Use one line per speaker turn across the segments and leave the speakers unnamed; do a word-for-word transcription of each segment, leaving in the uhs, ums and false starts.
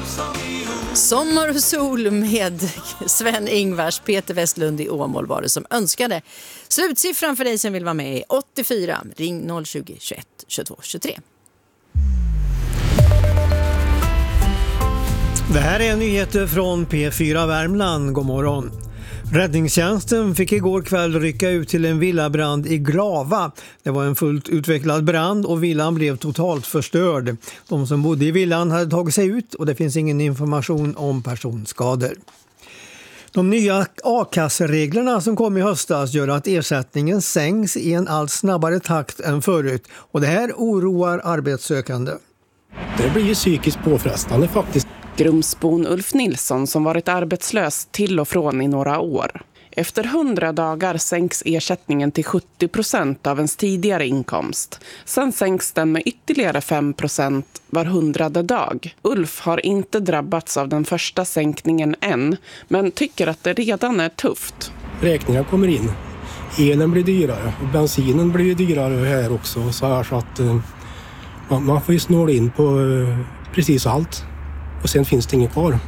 Sommar och sol med Sven-Ingvars. Peter Westlund i Åmål var det som önskade. Slutsiffran för dig som vill vara med är åttiofyra. Ring noll tjugo, tjugoett, tjugotvå, tjugotre.
Det här är nyheter från P fyra Värmland. God morgon. Räddningstjänsten fick igår kväll rycka ut till en villabrand i Glava. Det var en fullt utvecklad brand och villan blev totalt förstörd. De som bodde i villan hade tagit sig ut och det finns ingen information om personskador. De nya a-kassereglerna som kom i höstas gör att ersättningen sänks i en allt snabbare takt än förut. Och det här oroar arbetssökande.
Det blir ju psykiskt påfrestande faktiskt.
Grumsbon Ulf Nilsson som varit arbetslös till och från i några år. Efter hundra dagar sänks ersättningen till sjuttio procent av ens tidigare inkomst. Sen sänks den med ytterligare fem procent var hundrade dag. Ulf har inte drabbats av den första sänkningen än, men tycker att det redan är tufft.
Räkningar kommer in. Elen blir dyrare och bensinen blir dyrare här också. Så, här så att uh, man får ju snåla in på uh, precis allt. Och sen finns det inget kvar.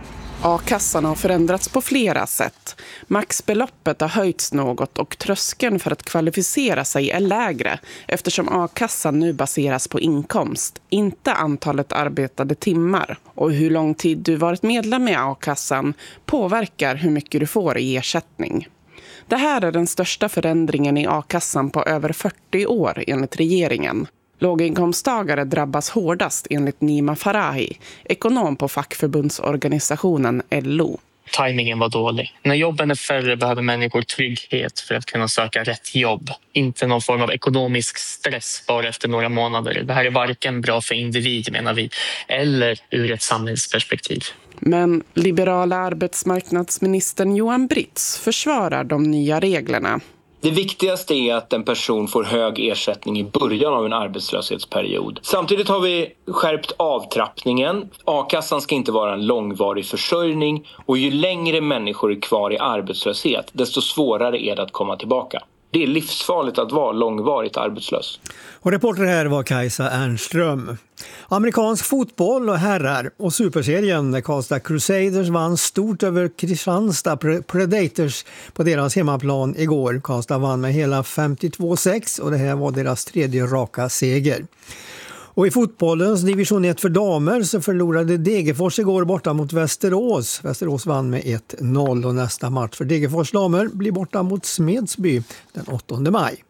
A-kassan har förändrats på flera sätt. Maxbeloppet har höjts något och tröskeln för att kvalificera sig är lägre eftersom a-kassan nu baseras på inkomst, inte antalet arbetade timmar. Och hur lång tid du varit medlem i a-kassan påverkar hur mycket du får i ersättning. Det här är den största förändringen i a-kassan på över fyrtio år enligt regeringen. Låginkomsttagare drabbas hårdast enligt Nima Farahi, ekonom på fackförbundsorganisationen L O.
Timingen var dålig. När jobben är färre behöver människor trygghet för att kunna söka rätt jobb. Inte någon form av ekonomisk stress bara efter några månader. Det här är varken bra för individ menar vi, eller ur ett samhällsperspektiv.
Men liberala arbetsmarknadsministern Johan Britz försvarar de nya reglerna.
Det viktigaste är att en person får hög ersättning i början av en arbetslöshetsperiod. Samtidigt har vi skärpt avtrappningen. A-kassan ska inte vara en långvarig försörjning och ju längre människor är kvar i arbetslöshet, desto svårare är det att komma tillbaka. Det är livsfarligt att vara långvarigt arbetslös.
Och reporter här var Kajsa Ernström. Amerikansk fotboll och herrar och superserien där Karlstad Crusaders vann stort över Kristianstad Predators på deras hemmaplan igår. Karlstad vann med hela femtiotvå sex och det här var deras tredje raka seger. Och i fotbollens division ett för damer så förlorade Degerfors igår borta mot Västerås. Västerås vann med ett noll och nästa match för Degerfors damer blir borta mot Smedsby den åttonde maj.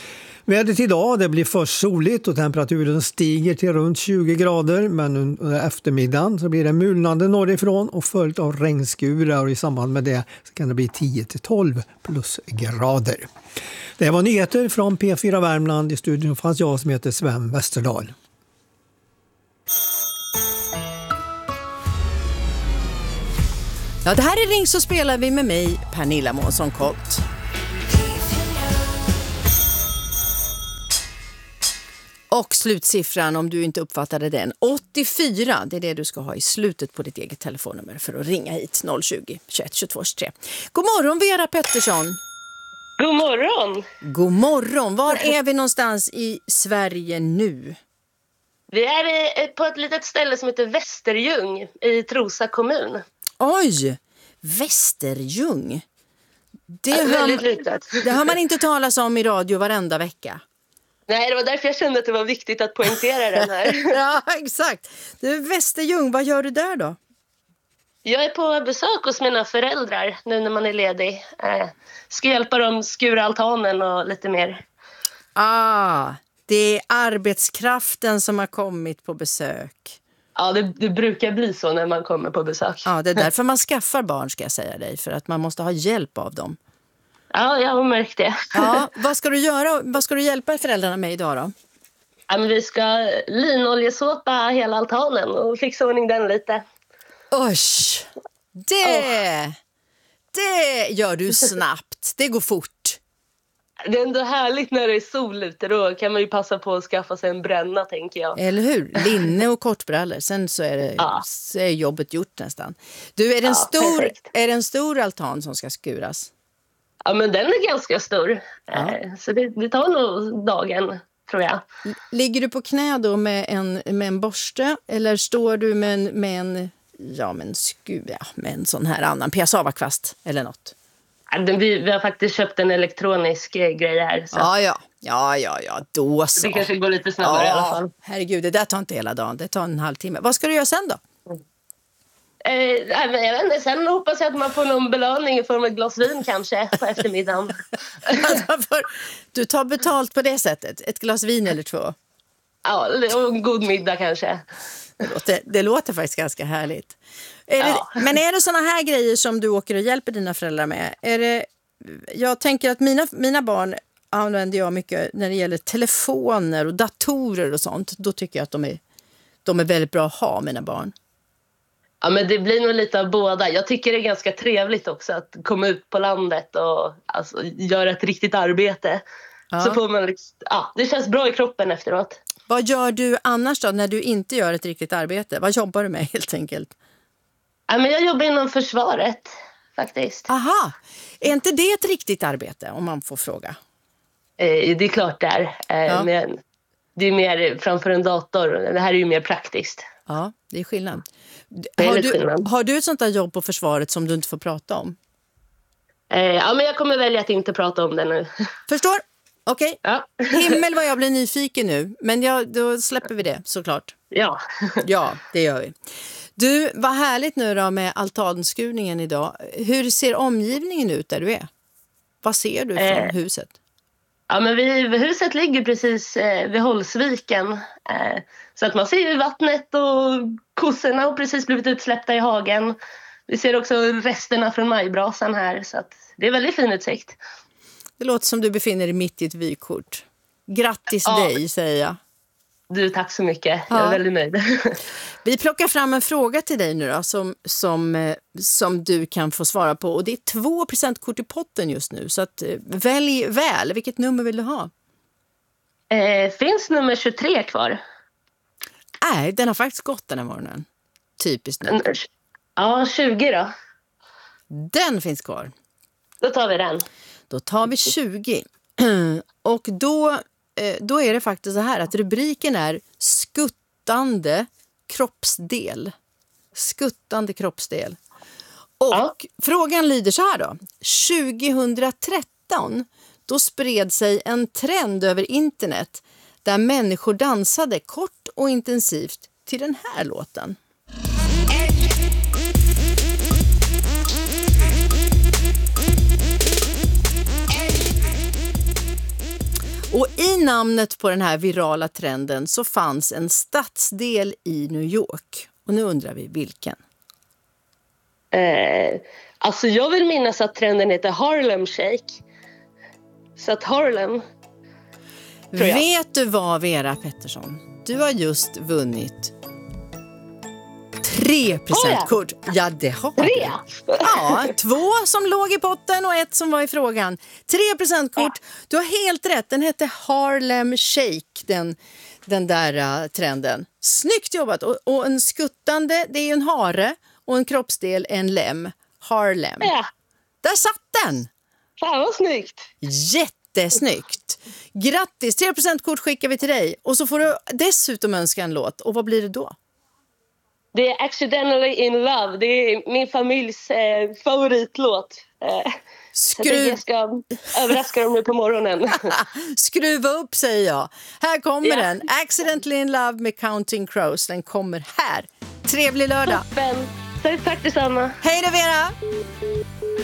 Vädret idag, det blir först soligt och temperaturen stiger till runt tjugo grader, men under eftermiddagen så blir det mulnande norrifrån och följt av regnskurar och i samband med det så kan det bli tio till tolv plusgrader. Det var nyheter från P fyra Värmland. I studion fanns jag som heter Sven Westerdahl.
Ja, det här är Ring så spelar vi med mig, Pernilla Månsson-Colt. Och slutsiffran, om du inte uppfattade den, åttiofyra, det är det du ska ha i slutet på ditt eget telefonnummer för att ringa hit noll tjugo, tjugoett, tjugotvå, tjugotre. God morgon Vera Pettersson.
God morgon.
God morgon. Var är vi någonstans i Sverige nu?
Vi är på ett litet ställe som heter Västerljung i Trosa kommun.
Oj, Västerljung. Det,
är väldigt
hör,
litet.
Det har man inte talas om i radio varenda vecka.
Nej, det var därför jag kände att det var viktigt att poängtera den här.
Ja, exakt. Du, Västerljung, vad gör du där då?
Jag är på besök hos mina föräldrar nu när man är ledig. Eh, ska hjälpa dem skura altanen och lite mer.
Ah, det är arbetskraften som har kommit på besök.
Ja, det, det brukar bli så när man kommer på besök.
Ja, det är därför man skaffar barn, ska jag säga dig. För att man måste ha hjälp av dem.
Ja, jag har märkt det.
Ja, vad ska du göra? Vad ska du hjälpa föräldrarna med idag då?
Ja, men vi ska linoljesåpa hela altanen och fixa ordning den lite.
Usch, det, oh. det gör du snabbt. Det går fort.
Det är ändå härligt när det är sol ute. Då kan man ju passa på att skaffa sig en bränna, tänker jag.
Eller hur? Linne och kortbrallor. Sen så är, det, ja. så är jobbet gjort nästan. Du, är det, en ja, stor, är det en stor altan som ska skuras?
Ja, men den är ganska stor. Ja. Så det, det tar nog dagen, tror jag.
Ligger du på knä då med en, med en borste? Eller står du med en, med en ja men sku, ja, med en sån här annan piassavakvast eller något?
Vi, vi har faktiskt köpt en elektronisk eh, grej här. Så
Ja, ja, ja, ja, ja, då så.
det kanske går lite snabbare
ja,
i alla fall.
Herregud, det där tar inte hela dagen, det tar en halvtimme. Vad ska du göra sen då?
Eh, nej, men jag vet inte, sen hoppas jag att man får någon belöning i form av ett glas vin kanske på eftermiddagen.
Du tar betalt på det sättet, ett glas vin eller två?
Ja, och en god middag kanske.
Det låter, det låter faktiskt ganska härligt. Är
Ja.
det, men är det såna här grejer som du åker och hjälper dina föräldrar med? Är det, jag tänker att mina, mina barn använder jag mycket när det gäller telefoner och datorer och sånt. Då tycker jag att de är, de är väldigt bra att ha, mina barn.
Ja, men det blir nog lite av båda. Jag tycker det är ganska trevligt också att komma ut på landet och alltså, göra ett riktigt arbete.
Ja.
Så får man liksom, ja, det känns bra i kroppen efteråt.
Vad gör du annars då när du inte gör ett riktigt arbete? Vad jobbar du med helt enkelt?
Ja, men jag jobbar inom försvaret faktiskt.
Aha, är inte det ett riktigt arbete om man får fråga?
Eh, det är klart det är. Eh,
Ja.
Men det är mer framför en dator. Det här är ju mer praktiskt.
Ja, det är skillnad.
Det är
Har
lite
du,
skillnad.
har du ett sånt där jobb på försvaret som du inte får prata om?
Eh, ja, men jag kommer välja att inte prata om det nu.
Förstår? Okej.
Ja.
Himmel vad jag blir nyfiken nu. Men jag, då släpper vi det såklart.
Ja.
Ja, det gör vi. Du, vad härligt nu då med altanskurningen idag. Hur ser omgivningen ut där du är? Vad ser du från
Eh.
huset?
Ja, men vi, huset ligger precis eh, vid Hållsviken. Eh, så att man ser ju vattnet och kossorna har precis blivit utsläppta i hagen. Vi ser också resterna från majbrasan här. Så att det är väldigt fin utsikt.
Det låter som du befinner dig mitt i ett vykort. Grattis
Ja.
dig, säger jag.
Du, tack så mycket. Jag
Ja.
är väldigt nöjd.
Vi plockar fram en fråga till dig nu då, som, som, eh, som du kan få svara på. Och det är två presentkort i potten just nu. Så att, eh, välj väl. Vilket nummer vill du ha?
eh, finns nummer tjugotre kvar?
Nej, den har faktiskt gått den här morgonen. Typiskt nu.
Ja, tjugo då.
Den finns kvar.
Då tar vi den.
Då tar vi tjugo. Och då, eh, då är det faktiskt så här att rubriken är skuttande kroppsdel. Skuttande kroppsdel. Och
Ja.
frågan lyder så här då. tjugohundratretton då spred sig en trend över internet där människor dansade kort och intensivt till den här låten. Och i namnet på den här virala trenden så fanns en stadsdel i New York. Och nu undrar vi vilken.
Eh, alltså jag vill minnas att trenden heter Harlem Shake. Så att Harlem. Tror jag.
Vet du vad, Vera Pettersson? Du har just vunnit tre presentkort. Ja, det har du.
Tre?
Ja, två som låg i potten och ett som var i frågan. Tre presentkort. Du har helt rätt. Den hette Harlem Shake, den, den där uh, trenden. Snyggt jobbat. Och, och en skuttande, det är ju en hare. Och en kroppsdel, en lem. Harlem.
Ja,
Där satt den!
fan vad snyggt.
Jättesnyggt. Grattis, tre presentkort skickar vi till dig. Och så får du dessutom önska en låt. Och vad blir det då?
Det är Accidentally in Love. Det är min familjs eh, favoritlåt. Eh, så jag tänker
Skruv,
jag ska överraska dem nu på morgonen.
skruva upp, säger jag. Här kommer
Ja.
den. Accidentally in Love med Counting Crows. Den kommer här. Trevlig lördag.
Toppen. Tack detsamma.
Hej då, Vera!